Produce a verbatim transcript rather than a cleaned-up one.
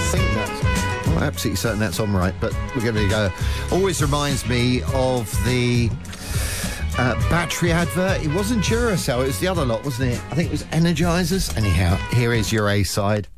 think that's... I'm not absolutely certain that's on right, but we're going to go. Always reminds me of the uh, battery advert. It wasn't Duracell, it was the other lot, wasn't it? I think it was Energizers. Anyhow, here is your A-side.